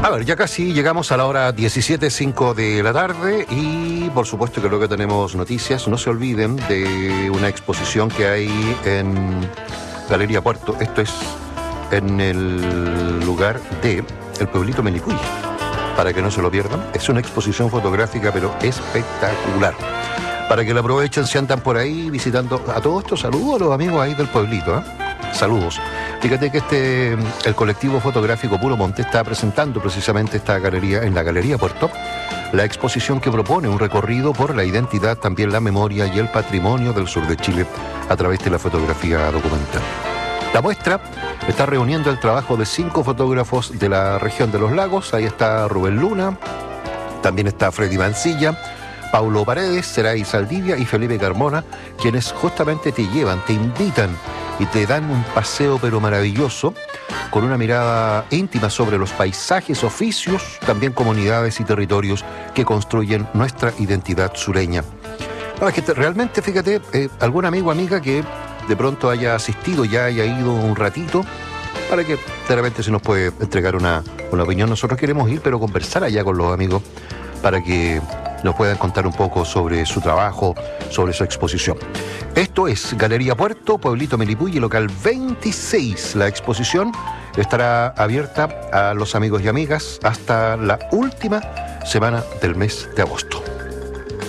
A ver, ya casi llegamos a la hora 17:05 de la tarde y por supuesto que luego tenemos noticias. No se olviden de una exposición que hay en Galería Puerto. Esto es en el lugar de el pueblito Melicuy, para que no se lo pierdan. Es una exposición fotográfica pero espectacular, para que la aprovechen si andan por ahí visitando. A todo esto, saludos a los amigos ahí del pueblito, ¿eh? Saludos. Fíjate que el colectivo fotográfico Puro Monte está presentando precisamente esta galería, en la Galería Puerto, la exposición que propone un recorrido por la identidad, también la memoria y el patrimonio del sur de Chile a través de la fotografía documental. La muestra está reuniendo el trabajo de 5 fotógrafos de la región de los lagos. Ahí está Rubén Luna, también está Freddy Mancilla, Paulo Paredes, Seray Saldivia y Felipe Carmona, quienes justamente te llevan, te invitan y te dan un paseo pero maravilloso, con una mirada íntima sobre los paisajes, oficios, también comunidades y territorios que construyen nuestra identidad sureña. No, es que realmente, fíjate, algún amigo o amiga que de pronto haya asistido, ya haya ido un ratito, para que de repente se nos puede entregar una opinión. Nosotros queremos ir, pero conversar allá con los amigos, para que nos puedan contar un poco sobre su trabajo, sobre su exposición. Esto es Galería Puerto, Pueblito Melicuy, local 26. La exposición estará abierta a los amigos y amigas hasta la última semana del mes de agosto.